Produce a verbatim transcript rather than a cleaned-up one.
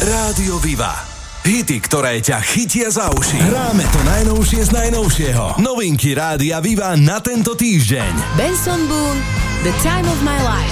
Rádio Viva. Hity, ktoré ťa chytia za uši. Hráme to najnovšie z najnovšieho. Novinky Rádia Viva na tento týždeň. Benson Boone, The Time of My Life.